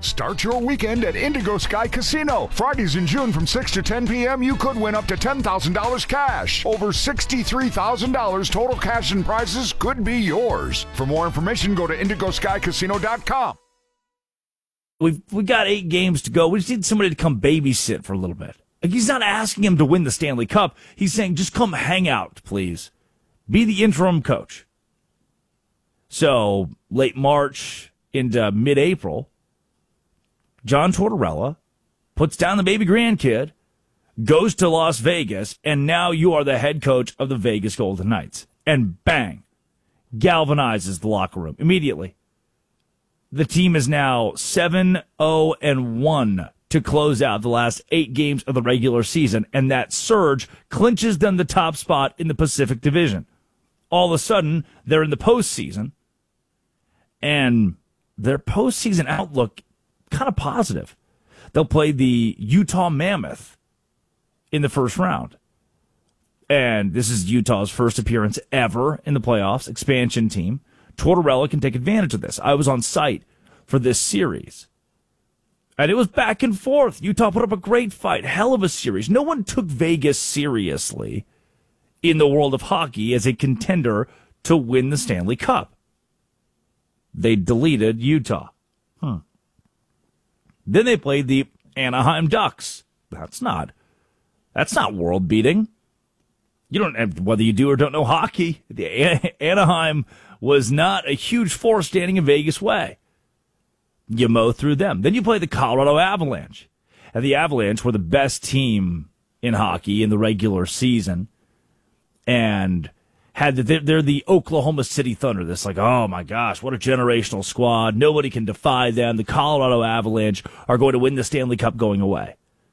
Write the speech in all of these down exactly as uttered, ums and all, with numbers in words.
Start your weekend at Indigo Sky Casino. Fridays in June from six to ten p.m. you could win up to ten thousand dollars cash. Over sixty-three thousand dollars total cash and prizes could be yours. For more information, go to indigo sky casino dot com. We've we got eight games to go. We just need somebody to come babysit for a little bit. Like, he's not asking him to win the Stanley Cup. He's saying, just come hang out, please. Be the interim coach. So, late March into mid-April, John Tortorella puts down the baby grandkid, goes to Las Vegas, and now you are the head coach of the Vegas Golden Knights. And bang, galvanizes the locker room immediately. The team is now seven oh and one to close out the last eight games of the regular season, and that surge clinches them the top spot in the Pacific Division. All of a sudden, they're in the postseason, and their postseason outlook kind of positive. They'll play the Utah Mammoth in the first round. And this is Utah's first appearance ever in the playoffs, expansion team. Tortorella can take advantage of this. I was on site for this series, and it was back and forth. Utah put up a great fight, hell of a series. No one took Vegas seriously in the world of hockey as a contender to win the Stanley Cup. They deleted Utah. Hmm. Then they played the Anaheim Ducks. That's not, that's not world beating. You don't have, whether you do or don't know hockey, the Anaheim was not a huge force standing in Vegas way. You mow through them. Then you play the Colorado Avalanche. And the Avalanche were the best team in hockey in the regular season. And had the, they're the Oklahoma City Thunder. This like, oh my gosh, what a generational squad. Nobody can defy them. The Colorado Avalanche are going to win the Stanley Cup going away.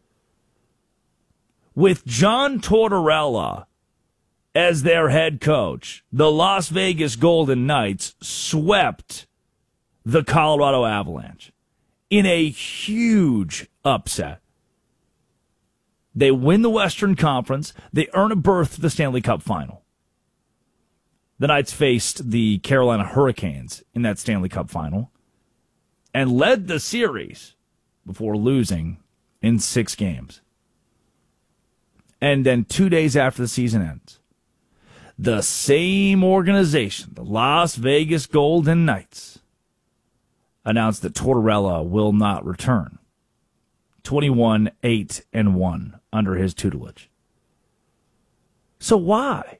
With John Tortorella as their head coach, the Las Vegas Golden Knights swept the Colorado Avalanche in a huge upset. They win the Western Conference. They earn a berth to the Stanley Cup final. The Knights faced the Carolina Hurricanes in that Stanley Cup final and led the series before losing in six games. And then two days after the season ends, the same organization, the Las Vegas Golden Knights, announced that Tortorella will not return. twenty-one eight and one under his tutelage. So why?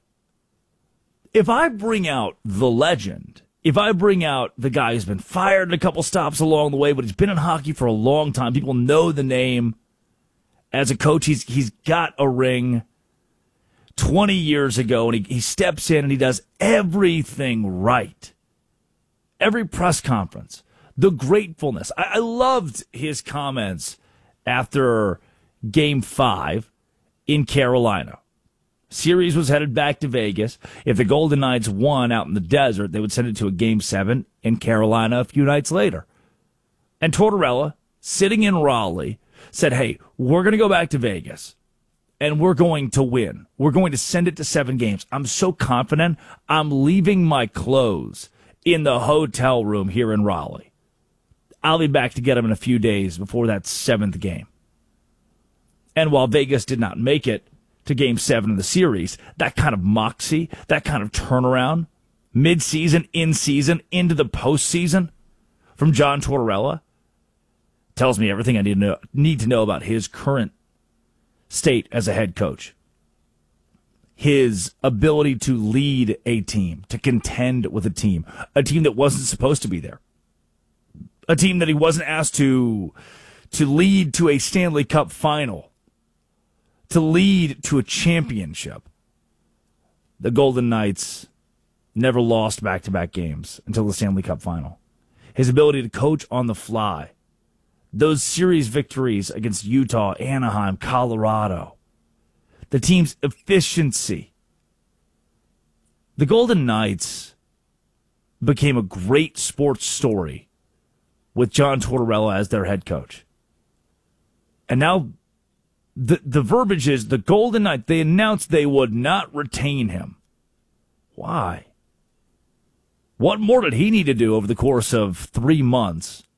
If I bring out the legend, if I bring out the guy who's been fired a couple stops along the way, but he's been in hockey for a long time, people know the name. As a coach, he's he's got a ring twenty years ago, and he, he steps in and he does everything right. Every press conference, the gratefulness. I, I loved his comments after Game five in Carolina. Series was headed back to Vegas. If the Golden Knights won out in the desert, they would send it to a Game seven in Carolina a few nights later. And Tortorella, sitting in Raleigh, said, hey, we're going to go back to Vegas, and we're going to win. We're going to send it to seven games. I'm so confident I'm leaving my clothes in the hotel room here in Raleigh. I'll be back to get them in a few days before that seventh game. And while Vegas did not make it to Game seven of the series, that kind of moxie, that kind of turnaround, mid-season, in-season, into the postseason from John Tortorella tells me everything I need to know, need to know about his current state as a head coach. His ability to lead a team, to contend with a team, a team that wasn't supposed to be there, a team that he wasn't asked to, to lead to a Stanley Cup final, to lead to a championship. The Golden Knights never lost back-to-back games until the Stanley Cup final. His ability to coach on the fly, those series victories against Utah, Anaheim, Colorado, the team's efficiency. The Golden Knights became a great sports story with John Tortorella as their head coach. And now the the verbiage is the Golden Knights, they announced they would not retain him. Why? What more did he need to do over the course of three months